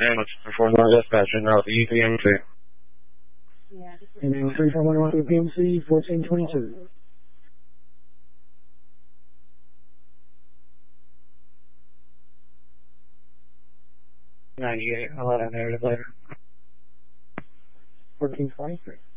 And it's 4-1 dispatch in route EPMC. And then 341 EPMC 1422. 98, I'll let her know later. 1423.